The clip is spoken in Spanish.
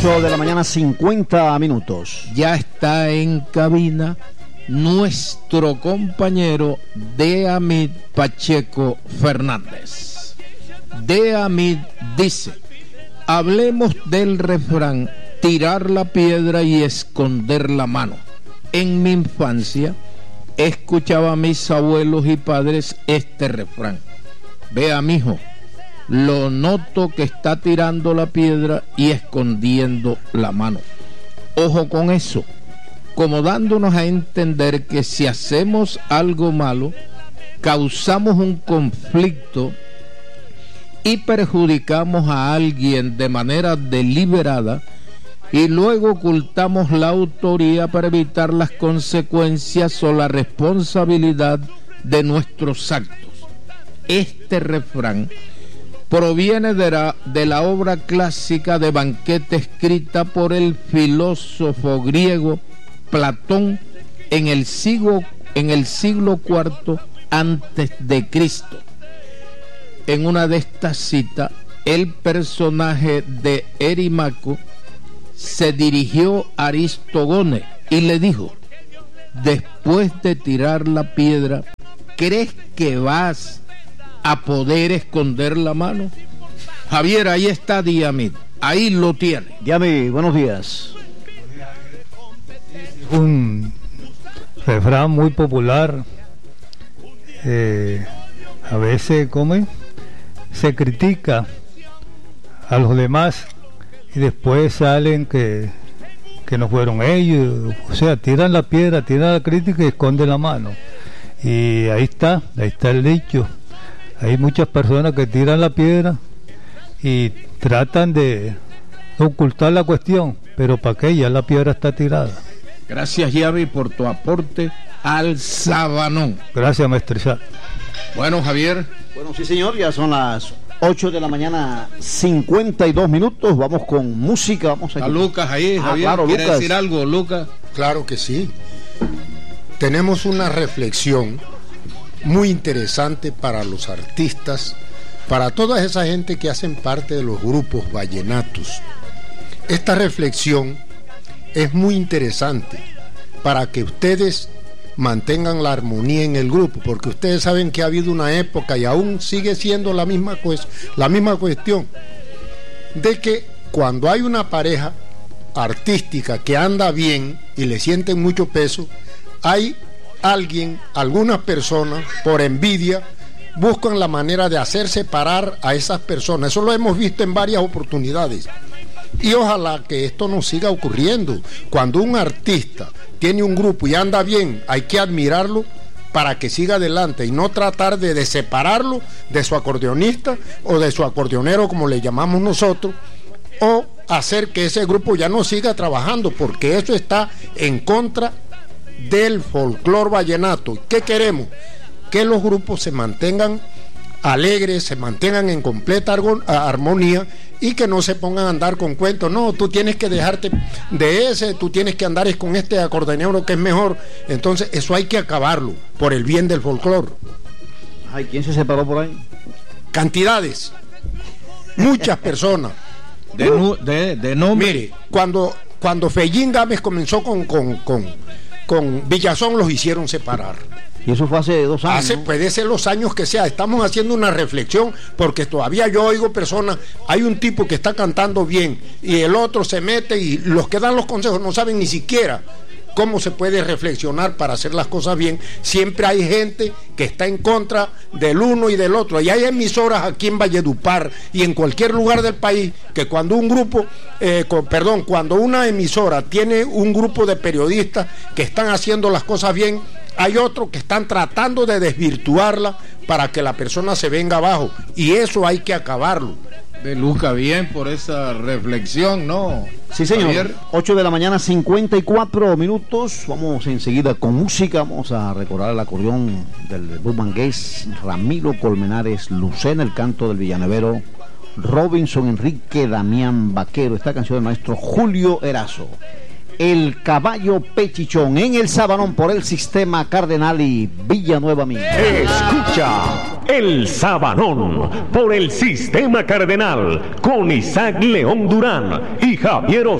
8 de la mañana, 50 minutos. Ya está en cabina nuestro compañero Deamid Pacheco Fernández. Deamid dice: hablemos del refrán tirar la piedra y esconder la mano. En mi infancia escuchaba a mis abuelos y padres este refrán. Vea, mijo, lo noto que está tirando la piedra y escondiendo la mano. Ojo con eso, como dándonos a entender que si hacemos algo malo, causamos un conflicto y perjudicamos a alguien de manera deliberada y luego ocultamos la autoría para evitar las consecuencias o la responsabilidad de nuestros actos. Este refrán proviene de la obra clásica de Banquete escrita por el filósofo griego Platón en el siglo IV antes de Cristo. En una de estas citas, el personaje de Erímaco se dirigió a Aristógones y le dijo: después de tirar la piedra, ¿crees que vas a poder esconder la mano? Javier, ahí está Deamid, ahí lo tiene. Deamid, buenos días. Un refrán muy popular. A veces se critica a los demás y después salen que no fueron ellos. O sea, tiran la piedra, tiran la crítica y esconden la mano. Y ahí está el dicho. Hay muchas personas que tiran la piedra y tratan de ocultar la cuestión, pero ¿para qué? Ya la piedra está tirada. Gracias, Yavi, por tu aporte al Sabanón. Gracias, maestro Isaac. Bueno, Javier. Bueno, sí, señor, ya son las 8 de la mañana, 52 minutos. Vamos con música. Vamos a Lucas ahí, Javier. Claro, ¿Quiere Lucas decir algo, Lucas? Claro que sí. Tenemos una reflexión muy interesante para los artistas, para toda esa gente que hacen parte de los grupos vallenatos. Esta reflexión es muy interesante para que ustedes mantengan la armonía en el grupo, porque ustedes saben que ha habido una época y aún sigue siendo la misma cuestión de que cuando hay una pareja artística que anda bien y le sienten mucho peso, hay algunas personas por envidia buscan la manera de hacer separar a esas personas. Eso lo hemos visto en varias oportunidades y ojalá que esto no siga ocurriendo. Cuando un artista tiene un grupo y anda bien, hay que admirarlo para que siga adelante y no tratar de separarlo de su acordeonista o de su acordeonero, como le llamamos nosotros, o hacer que ese grupo ya no siga trabajando, porque eso está en contra del folclor vallenato. ¿Qué queremos? Que los grupos se mantengan alegres, se mantengan en completa armonía y que no se pongan a andar con cuentos. No, tú tienes que dejarte de ese, tú tienes que andar con este acordeonero que es mejor. Entonces eso hay que acabarlo por el bien del folclor. Ay, ¿quién se separó por ahí? Cantidades, muchas personas. De nombre. Mire, cuando Fellín Gámez comenzó con Villazón, los hicieron separar. Y eso fue hace 2 años. Puede ser los años que sea. Estamos haciendo una reflexión porque todavía yo oigo personas. Hay un tipo que está cantando bien y el otro se mete y los que dan los consejos no saben ni siquiera cómo se puede reflexionar para hacer las cosas bien. Siempre hay gente que está en contra del uno y del otro. Y hay emisoras aquí en Valledupar y en cualquier lugar del país que cuando cuando una emisora tiene un grupo de periodistas que están haciendo las cosas bien, hay otros que están tratando de desvirtuarla para que la persona se venga abajo, y eso hay que acabarlo. De Luca, bien por esa reflexión, ¿no? Sí, señor. Javier. 8 de la mañana, 54 minutos. Vamos enseguida con música. Vamos a recordar el acordeón del bumangués Ramiro Colmenares Lucena, el canto del villanevero Robinson Enrique Damián Vaquero. Esta canción del maestro Julio Erazo. El caballo Pechichón en el Sabanón por el Sistema Cardenal y Villanueva Mía. Escucha El Sabanón, por el Sistema Cardenal, con Isaac León Durán y Javier